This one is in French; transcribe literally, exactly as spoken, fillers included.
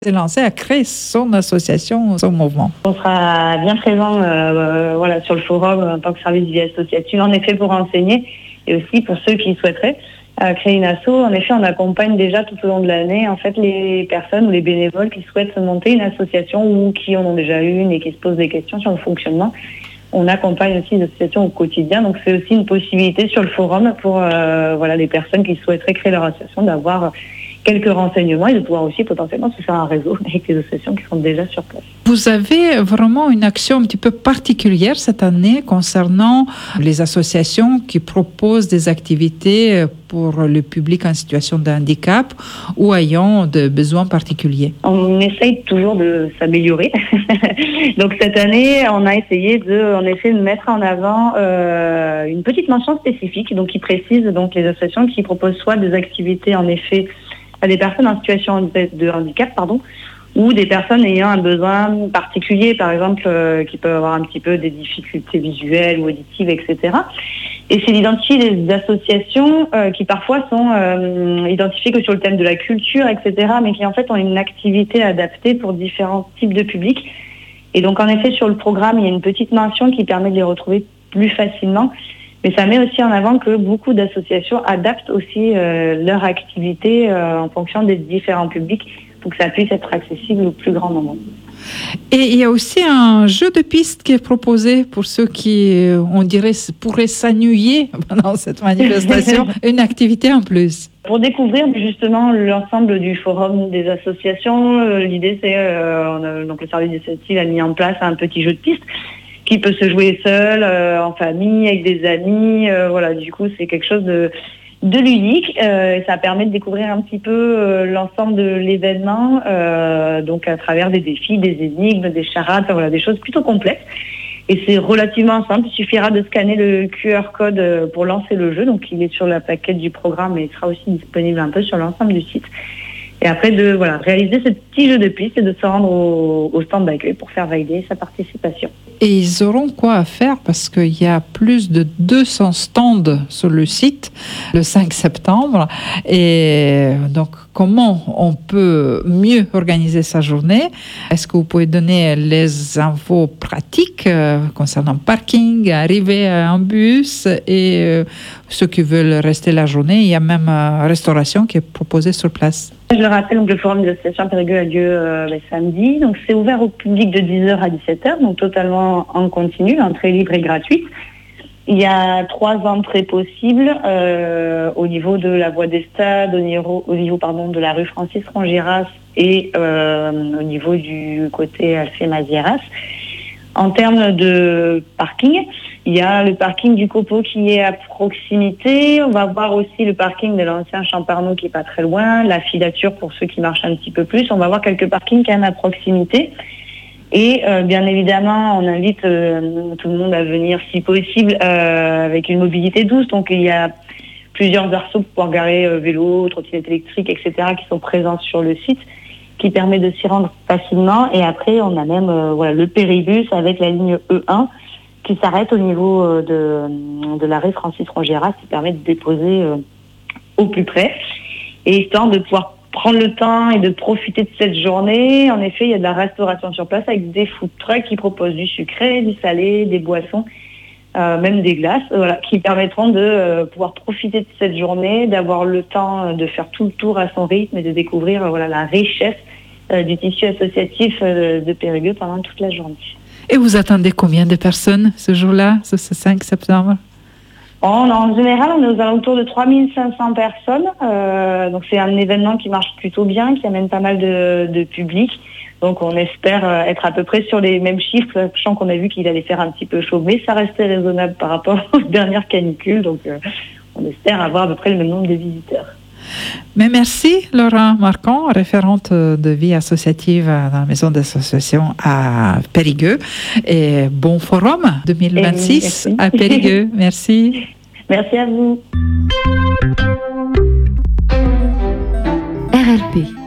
s'est lancé à créer son association, son mouvement. On sera bien présent euh, voilà, sur le forum en tant que service de vie associative, en effet pour enseigner et aussi pour ceux qui souhaiteraient euh, créer une asso. En effet, on accompagne déjà tout au long de l'année en fait, les personnes ou les bénévoles qui souhaitent monter une association ou qui en ont déjà une et qui se posent des questions sur le fonctionnement. On accompagne aussi les associations au quotidien, donc c'est aussi une possibilité sur le forum pour euh, voilà, les personnes qui souhaiteraient créer leur association d'avoir quelques renseignements et de pouvoir aussi potentiellement se faire un réseau avec les associations qui sont déjà sur place. Vous avez vraiment une action un petit peu particulière cette année concernant les associations qui proposent des activités pour le public en situation de handicap ou ayant des besoins particuliers. On essaye toujours de s'améliorer. Donc cette année, on a essayé de, en effet, de mettre en avant euh, une petite mention spécifique, donc qui précise donc les associations qui proposent soit des activités en effet à des personnes en situation de handicap, pardon, ou des personnes ayant un besoin particulier, par exemple, euh, qui peuvent avoir un petit peu des difficultés visuelles ou auditives, et cetera. Et c'est d'identifier des associations euh, qui parfois sont euh, identifiées que sur le thème de la culture, et cetera, mais qui en fait ont une activité adaptée pour différents types de publics. Et donc en effet, sur le programme, il y a une petite mention qui permet de les retrouver plus facilement. Mais ça met aussi en avant que beaucoup d'associations adaptent aussi euh, leur activité euh, en fonction des différents publics pour que ça puisse être accessible au plus grand nombre. Et il y a aussi un jeu de piste qui est proposé pour ceux qui, on dirait, pourraient s'ennuyer pendant cette manifestation, une activité en plus. Pour découvrir justement l'ensemble du forum des associations, euh, l'idée c'est, euh, on a, donc le service d'initiative a mis en place un petit jeu de piste qui peut se jouer seul, euh, en famille, avec des amis. Euh, voilà, du coup, c'est quelque chose de, de ludique. Euh, et ça permet de découvrir un petit peu euh, l'ensemble de l'événement, euh, donc à travers des défis, des énigmes, des charades, enfin, voilà, des choses plutôt complexes. Et c'est relativement simple. Il suffira de scanner le Q R code pour lancer le jeu. Donc, il est sur la plaquette du programme et il sera aussi disponible un peu sur l'ensemble du site. Et après, de voilà, réaliser ce petit jeu de piste et de se rendre au, au stand d'accueil pour faire valider sa participation. Et ils auront quoi à faire parce qu'il y a plus de deux cents stands sur le site le cinq septembre. Et donc, comment on peut mieux organiser sa journée? Est-ce que vous pouvez donner les infos pratiques euh, concernant parking, arrivée en bus et euh, ceux qui veulent rester la journée? Il y a même euh, restauration qui est proposée sur place. Je le rappelle, donc, le forum des associations Périgueux a lieu euh, le samedi. Donc, c'est ouvert au public de dix heures à dix-sept heures, donc totalement en continu, entrée libre et gratuite. Il y a trois entrées possibles euh, au niveau de la voie des stades, au niveau, au niveau pardon, de la rue Francis Rongiras et euh, au niveau du côté Alphée Mazieras. En termes de parking, il y a le parking du Copeau qui est à proximité. On va voir aussi le parking de l'ancien Champarneau qui est pas très loin, la filature pour ceux qui marchent un petit peu plus. On va voir quelques parkings quand même à proximité. Et euh, bien évidemment, on invite euh, tout le monde à venir si possible euh, avec une mobilité douce. Donc il y a plusieurs arceaux pour pouvoir garer euh, vélo, trottinette électrique, et cetera qui sont présents sur le site, qui permet de s'y rendre facilement. Et après, on a même euh, voilà, le péribus avec la ligne E un qui s'arrête au niveau euh, de, de l'arrêt Francis Rongiras, qui permet de déposer euh, au plus près. Et histoire de pouvoir prendre le temps et de profiter de cette journée. En effet, il y a de la restauration sur place avec des food trucks qui proposent du sucré, du salé, des boissons, euh, même des glaces, voilà, qui permettront de euh, pouvoir profiter de cette journée, d'avoir le temps de faire tout le tour à son rythme et de découvrir euh, voilà, la richesse euh, du tissu associatif euh, de Périgueux pendant toute la journée. Et vous attendez combien de personnes ce jour-là, ce, ce cinq septembre? On, en général, on est aux alentours de trois mille cinq cents personnes. Euh, donc c'est un événement qui marche plutôt bien, qui amène pas mal de, de public. Donc on espère être à peu près sur les mêmes chiffres, sachant qu'on a vu qu'il allait faire un petit peu chaud, mais ça restait raisonnable par rapport aux dernières canicules. Donc euh, on espère avoir à peu près le même nombre de visiteurs. Mais merci Laura Marcon, référente de vie associative dans la maison d'association à Périgueux. Et bon forum deux mille vingt-six à Périgueux. Merci. Merci à vous. R L P